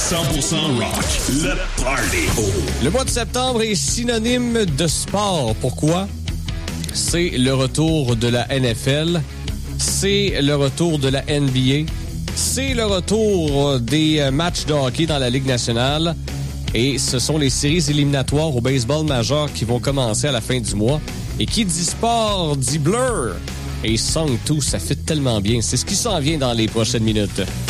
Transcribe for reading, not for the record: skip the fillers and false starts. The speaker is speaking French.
100% rock. Le Party. Le mois de septembre est synonyme de sport. Pourquoi? C'est le retour de la NFL. C'est le retour de la NBA. C'est le retour des matchs de hockey dans la Ligue nationale. Et ce sont les séries éliminatoires au baseball majeur qui vont commencer à la fin du mois. Et qui dit sport, dit Blur. Et Song 2, ça fit tellement bien. C'est ce qui s'en vient dans les prochaines minutes.